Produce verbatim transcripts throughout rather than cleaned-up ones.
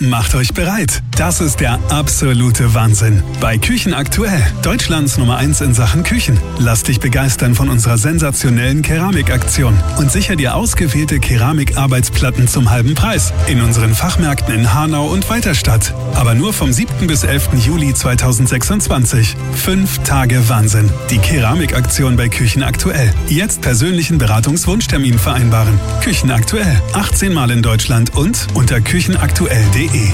Macht euch bereit. Das ist der absolute Wahnsinn. Bei Küchen aktuell. Deutschlands Nummer eins in Sachen Küchen. Lass dich begeistern von unserer sensationellen Keramikaktion und sicher dir ausgewählte Keramikarbeitsplatten zum halben Preis. In unseren Fachmärkten in Hanau und Weiterstadt. Aber nur vom siebten bis elften Juli zweitausendsechsundzwanzig. Fünf Tage Wahnsinn. Die Keramikaktion bei Küchen aktuell. Jetzt persönlichen Beratungswunschtermin vereinbaren. Küchen aktuell. achtzehn Mal in Deutschland und unter küchenaktuell punkt de.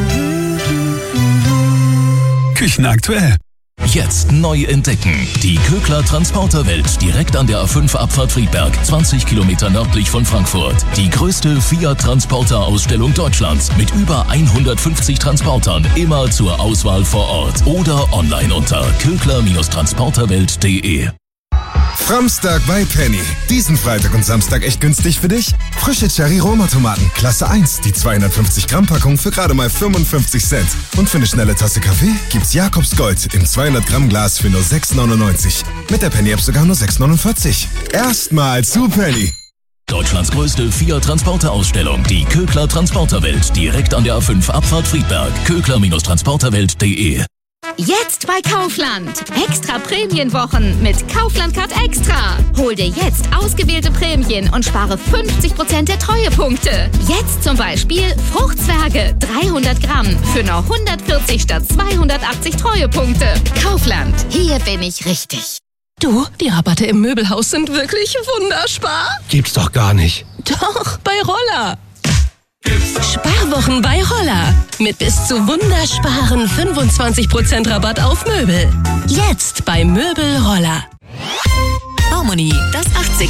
Küchen aktuell. Jetzt neu entdecken. Die Kögler Transporterwelt direkt an der A fünf Abfahrt Friedberg, zwanzig Kilometer nördlich von Frankfurt. Die größte Fiat-Transporter-Ausstellung Deutschlands mit über hundertfünfzig Transportern, immer zur Auswahl vor Ort oder online unter kögler transporterwelt punkt de. Framstag bei Penny. Diesen Freitag und Samstag echt günstig für dich? Frische Cherry-Roma-Tomaten, Klasse eins, die zweihundertfünfzig Gramm Packung für gerade mal fünfundfünfzig Cent. Und für eine schnelle Tasse Kaffee gibt's Jakobs Gold im zweihundert Gramm Glas für nur sechs neunundneunzig. Mit der Penny-App sogar nur sechs neunundvierzig. Erstmal zu Penny. Deutschlands größte Fiat-Transporter-Ausstellung, die Kögler Transporterwelt, direkt an der A fünf Abfahrt Friedberg, kögler transporterwelt punkt de. Jetzt bei Kaufland. Extra Prämienwochen mit Kaufland Card Extra. Hol dir jetzt ausgewählte Prämien und spare fünfzig Prozent der Treuepunkte. Jetzt zum Beispiel Fruchtzwerge dreihundert Gramm für nur hundertvierzig statt zweihundertachtzig Treuepunkte. Kaufland. Hier bin ich richtig. Du, die Rabatte im Möbelhaus sind wirklich wunderbar. Gibt's doch gar nicht. Doch, bei Roller. Sparwochen bei Roller. Mit bis zu wundersparen fünfundzwanzig Prozent Rabatt auf Möbel. Jetzt bei Möbel Roller. Harmony, das achtziger